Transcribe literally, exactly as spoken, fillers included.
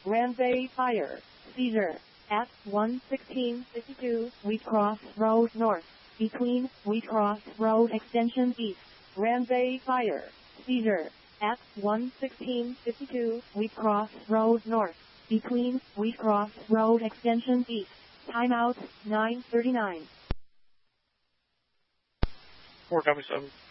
Ramsay Fire. Seizure. At one sixteen fifty-two Wheatcross Road North. Between Wheatcross Road Extension East. Ramsay Fire. Seizure. At one sixteen fifty-two Wheatcross Road North. Between Wheatcross Road Extension East. Timeout nine thirty-nine. four copy seven.